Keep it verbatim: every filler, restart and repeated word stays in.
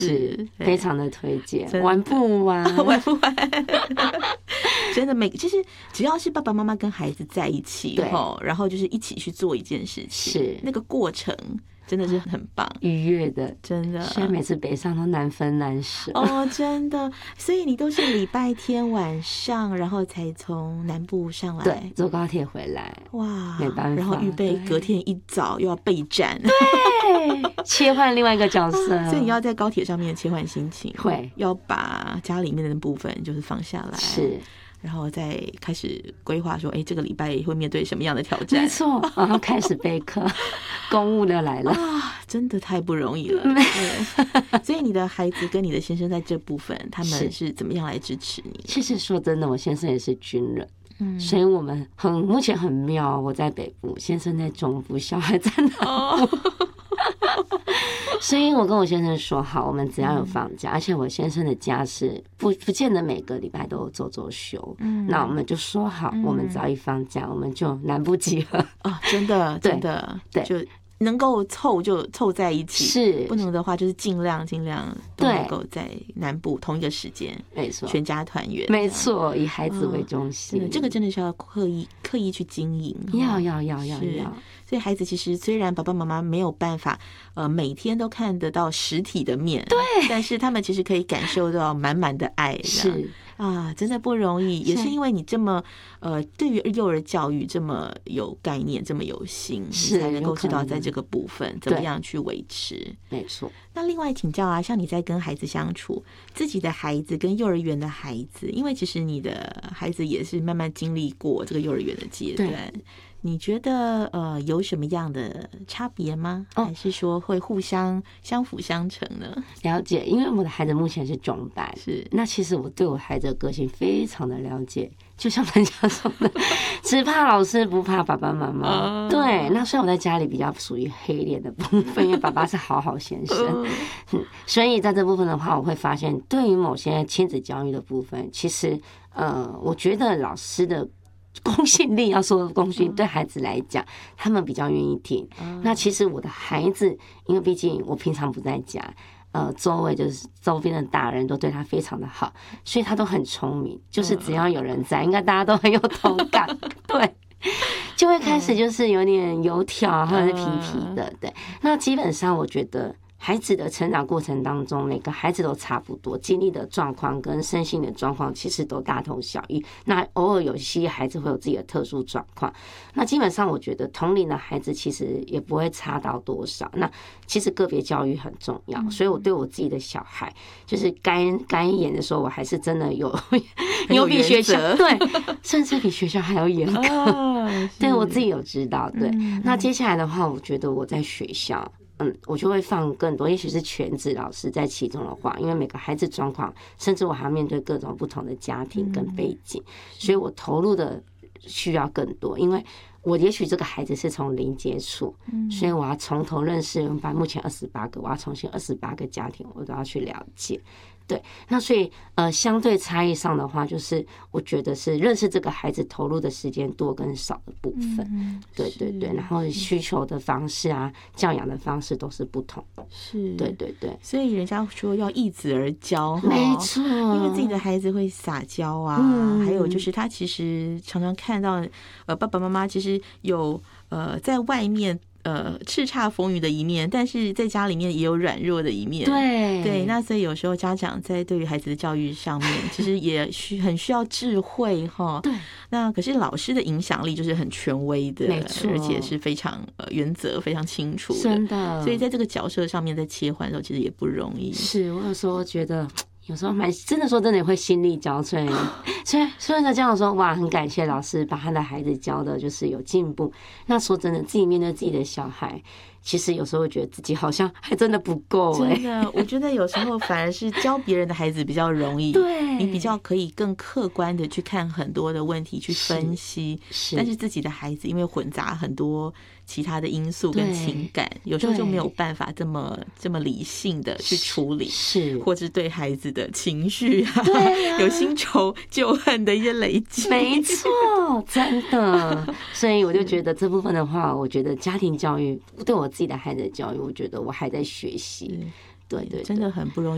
是非常的推荐，玩不玩？ 玩不玩？真的每其实只要是爸爸妈妈跟孩子在一起，对，然后就是一起去做一件事情，是那个过程。真的是很棒， 愉悦的， 真的。 所以每次北上都难分难舍哦，真的。所以你都是礼拜天晚上，然后才从南部上来， 对，坐高铁回来。 哇， 没办法， 然后预备隔天一早又要备战， 对，切换另外一个角色。 所以你要在高铁上面切换心情， 会要把家里面的部分就是放下来， 是。 然后再开始规划说，哎，这个礼拜会面对什么样的挑战？ 没错，然后开始备课，公务的来了啊，真的太不容易了。对，所以你的孩子跟你的先生在这部分，他们是怎么样来支持你？ 其实说真的，我先生也是军人。嗯，所以我们很目前很妙，我在北部，先生在中部，小孩在南部。所以我跟我先生说好，我们只要有放假，而且我先生的假是不不见得每个礼拜都有周周休，嗯，那我们就说好，我们只要一放假，我们就南部集合哦，真的真的对，就能够凑就凑在一起， 是不能的话就是尽量尽量都能够在南部同一个时间， 没错， 全家团圆， 没错，以孩子为中心， 真的这个真的是要刻意刻意去经营， 要要要要要。 所以孩子其实虽然爸爸妈妈没有办法，呃，每天都看得到实体的面， 对， 但是他们其实可以感受到满满的爱， 是啊，真的不容易。也是因为你这么呃，对于幼儿教育这么有概念，这么有心，你才能够知道在这个部分怎么样去维持。 没错。 那另外请教啊，像你在跟孩子相处，自己的孩子跟幼儿园的孩子，因为其实你的孩子也是慢慢经历过这个幼儿园的阶段。你觉得呃有什么样的差别吗？哦、还是说会互相相辅相成呢？ 了解，因为我的孩子目前是中班， 是那其实我对我孩子的个性非常的了解，就像人家说的，只怕老师不怕爸爸妈妈。哦、对，那虽然我在家里比较属于黑脸的部分，因为爸爸是好好先生，嗯、所以在这部分的话，我会发现对于某些亲子教育的部分，其实呃，我觉得老师的公信力，要说公信，对孩子来讲，他们比较愿意听。那其实我的孩子，因为毕竟我平常不在家，呃，周围就是周边的大人都对他非常的好，所以他都很聪明。就是只要有人在，应该大家都很有同感，对，就会开始就是有点油条或者是皮皮的，对。那基本上我觉得，孩子的成长过程当中，每个孩子都差不多，经历的状况跟身心的状况其实都大同小异。那偶尔有些孩子会有自己的特殊状况，那基本上我觉得同龄的孩子其实也不会差到多少。那其实个别教育很重要，所以我对我自己的小孩，就是该该严的时候，我还是真的有有比学校对，甚至比学校还要严格。哦、对我自己有知道。对，嗯、那接下来的话，我觉得我在学校。嗯，我就会放更多，也许是全职老师在其中的话，因为每个孩子状况，甚至我还要面对各种不同的家庭跟背景，所以我投入的需要更多。因为我也许这个孩子是从零接触，所以我要从头认识。我们班目前二十八个，我要重新二十八个家庭，我都要去了解。对，那所以呃，相对差异上的话，就是我觉得是认识这个孩子投入的时间多跟少的部分，嗯、对对对，然后需求的方式啊，教养的方式都是不同的， 是， 对对对， 所以人家说要易子而教， 没错， 因为自己的孩子会撒娇啊，嗯、还有就是他其实常常看到呃爸爸妈妈其实有呃在外面。呃，叱咤风云的一面，但是在家里面也有软弱的一面。 对对，那所以有时候家长在对于孩子的教育上面，其实也需很需要智慧哈。 对， 那可是老师的影响力就是很权威的， 没错， 而且是非常呃原则非常清楚的， 真的。 所以在这个角色上面在切换的时候，其实也不容易。 是我有时候觉得。有时候蛮真的说真的也会心力交瘁，所以所以呢这样说哇，很感谢老师把他的孩子教的就是有进步。那说真的，自己面对自己的小孩，其实有时候会觉得自己好像还真的不够、欸。 真的，我觉得有时候反而是教别人的孩子比较容易， 对， 你比较可以更客观的去看很多的问题去分析。 是， 但是自己的孩子因为混杂很多其他的因素跟情感，有时候就没有办法这么这么理性的去处理， 是， 或是对孩子的情绪啊，啊有新仇旧恨的一些累积。 没错，真的。所以我就觉得这部分的话，我觉得家庭教育对我自己的孩子的教育，我觉得我还在学习。对 对, 對， 真的很不容易。